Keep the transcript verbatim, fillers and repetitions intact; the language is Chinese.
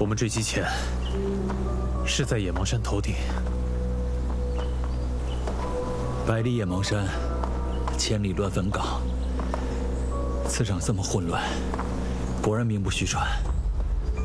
我们坠机前是在野芒山头顶。百里野芒山，千里乱坟岗。此场这么混乱，果然名不虚传。